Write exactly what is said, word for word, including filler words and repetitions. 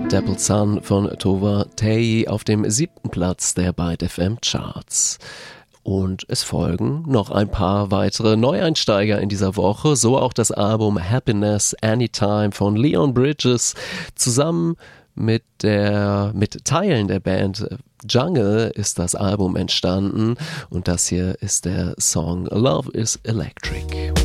Dappled Sun von Tova Tayi auf dem siebten Platz der Byte F M Charts. Und es folgen noch ein paar weitere Neueinsteiger in dieser Woche, so auch das Album Happiness Anytime von Leon Bridges zusammen mit der mit Teilen der Band Jungle ist das Album entstanden und das hier ist der Song Love is Electric.